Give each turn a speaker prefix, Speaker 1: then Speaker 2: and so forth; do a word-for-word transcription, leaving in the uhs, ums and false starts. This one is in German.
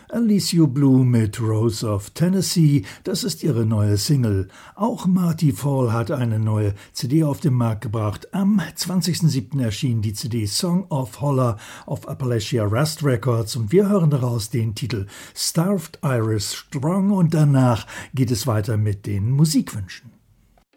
Speaker 1: Alicia Blue mit Rose of Tennessee, das ist ihre neue Single. Auch Marty Fall hat eine neue C D auf den Markt gebracht. Am zwanzigsten siebten erschien die C D Song of Holler auf Appalachia Rust Records und wir hören daraus den Titel Starved Iris Strong und danach geht es weiter mit den Musikwünschen.